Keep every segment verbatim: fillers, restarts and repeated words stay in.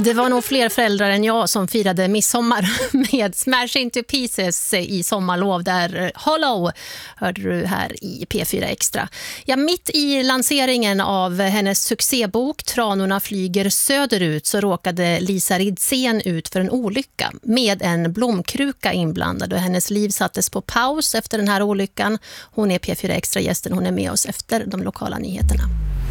Det var nog fler föräldrar än jag som firade midsommar med Smash Into Pieces i sommarlov där Hollow hörde du här i P fyra Extra. Ja, mitt i lanseringen av hennes succébok Tranorna flyger söderut så råkade Lisa Ridsén ut för en olycka med en blomkruka inblandad och hennes liv sattes på paus efter den här olyckan. Hon är P fyra Extra-gästen, hon är med oss efter de lokala nyheterna.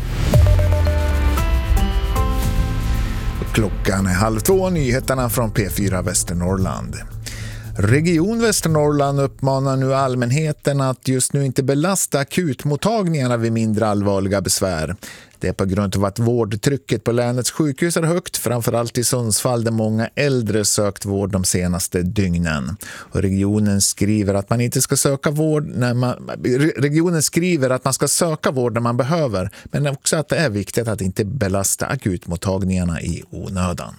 Klockan är halv två, nyheterna från P fyra Västernorrland. Region Västernorrland uppmanar nu allmänheten att just nu inte belasta akutmottagningarna vid mindre allvarliga besvär. Det är på grund av att vårdtrycket på länets sjukhus är högt, framförallt i Sundsvall där många äldre sökt vård de senaste dygnen. Och regionen skriver att man inte ska söka vård när man regionen skriver att man ska söka vård när man behöver, men också att det är viktigt att inte belasta akutmottagningarna i onödan.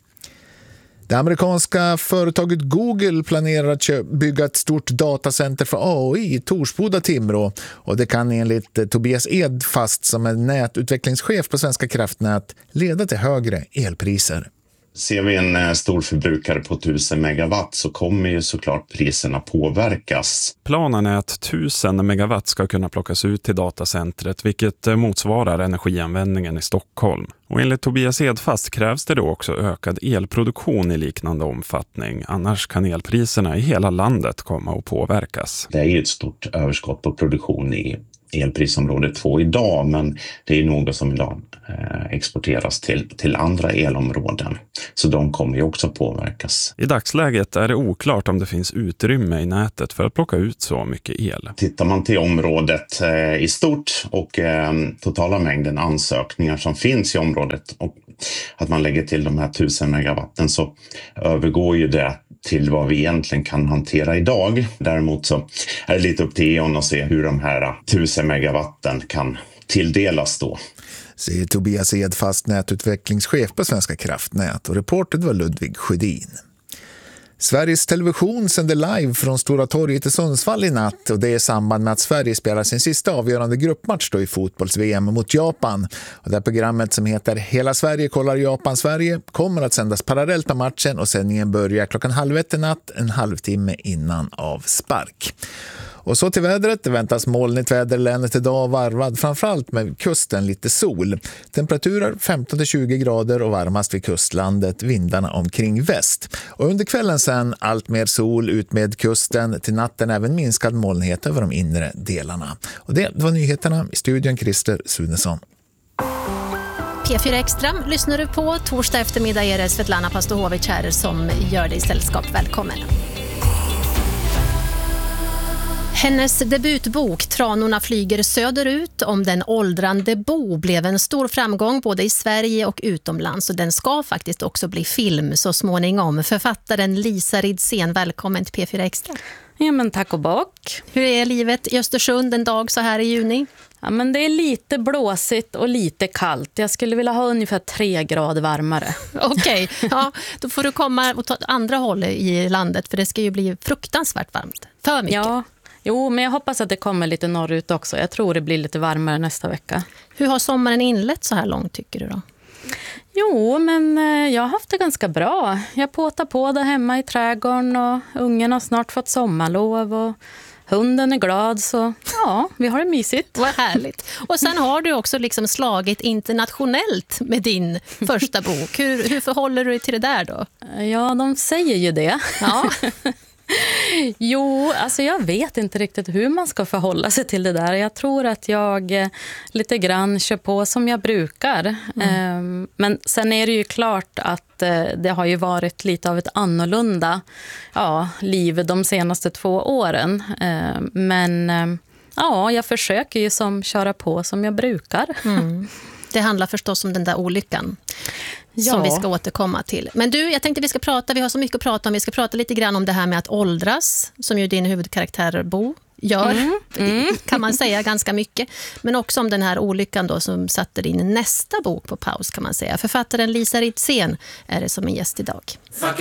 Det amerikanska företaget Google planerar att bygga ett stort datacenter för A I i Torsboda Timrå och det kan enligt Tobias Edfast som är nätutvecklingschef på Svenska kraftnät leda till högre elpriser. Ser vi en stor förbrukare på tusen megawatt så kommer ju såklart priserna påverkas. Planen är att tusen megawatt ska kunna plockas ut till datacentret, vilket motsvarar energianvändningen i Stockholm. Och enligt Tobias Edfast krävs det då också ökad elproduktion i liknande omfattning. Annars kan elpriserna i hela landet komma att påverkas. Det är ju ett stort överskott på produktion i elprisområde två idag, men det är något som idag eh, exporteras till, till andra elområden. Så de kommer ju också påverkas. I dagsläget är det oklart om det finns utrymme i nätet för att plocka ut så mycket el. Tittar man till området eh, i stort och eh, totala mängden ansökningar som finns i området och att man lägger till de här tusen megawatten så övergår ju det till vad vi egentligen kan hantera idag. Däremot så är det lite upp till E O N att se hur de här tusen megawatten kan tilldelas då. Säger Tobias Edfast, nätutvecklingschef på Svenska kraftnät, och reportet var Ludvig Sjödin. Sveriges Television sänder live från Stora torget i Sundsvall i natt och det är i samband med att Sverige spelar sin sista avgörande gruppmatch då i fotbolls-V M mot Japan. Och det här programmet som heter Hela Sverige kollar Japan-Sverige kommer att sändas parallellt med matchen och sändningen börjar klockan halv ett i natt, en halvtimme innan avspark. Och så till vädret, det väntas molnigt väder länet idag varvad framförallt med kusten lite sol. Temperaturer femton till tjugo grader och varmast vid kustlandet, vindarna omkring väst. Och under kvällen sen allt mer sol ut med kusten, till natten även minskad molnighet över de inre delarna. Och det var nyheterna i studion, Christer Sunesson. P fyra Extra lyssnar du på. Torsdag eftermiddag är det Svetlana Pastohovic här som gör dig sällskap. Välkommen. Hennes debutbok Tranorna flyger söderut om den åldrande Bo blev en stor framgång både i Sverige och utomlands och den ska faktiskt också bli film så småningom. Författaren Lisa Ridsén, välkommen till P fyra Extra. Ja, men tack och bock. Hur är livet i Östersund en dag så här i juni? Ja, men det är lite blåsigt och lite kallt. Jag skulle vilja ha ungefär tre grader varmare. Okej, okay. Ja, då får du komma och ta andra håll i landet för det ska ju bli fruktansvärt varmt. För mycket. Ja. Jo, men jag hoppas att det kommer lite norrut också. Jag tror det blir lite varmare nästa vecka. Hur har sommaren inlett så här långt tycker du då? Jo, men jag har haft det ganska bra. Jag påtar på där hemma i trädgården och ungen har snart fått sommarlov och hunden är glad så ja, vi har det mysigt. Vad härligt. Och sen har du också liksom slagit internationellt med din första bok. Hur, hur förhåller du dig till det där då? Ja, de säger ju det. Ja. Jo, alltså jag vet inte riktigt hur man ska förhålla sig till det där. Jag tror att jag eh, lite grann kör på som jag brukar. Mm. Eh, men sen är det ju klart att eh, det har ju varit lite av ett annorlunda ja, liv de senaste två åren. Eh, men eh, ja, jag försöker ju som köra på som jag brukar. Mm. Det handlar förstås om den där olyckan. Ja. Som vi ska återkomma till. Men du, jag tänkte vi ska prata, vi har så mycket att prata om. Vi ska prata lite grann om det här med att åldras, som ju din huvudkaraktär Bo gör, mm. Mm. kan man säga ganska mycket. Men också om den här olyckan då som satte din nästa bok på paus kan man säga. Författaren Lisa Ridsén är det som en gäst idag. Fuck